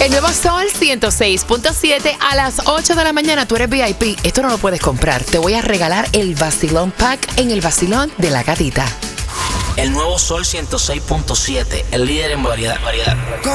El nuevo Sol 106.7 a las 8 de la mañana. Tú eres VIP. Esto no lo puedes comprar. Te voy a regalar el Vacilón Pack en el Vacilón de la Gatita. El nuevo Sol 106.7, el líder en variedad.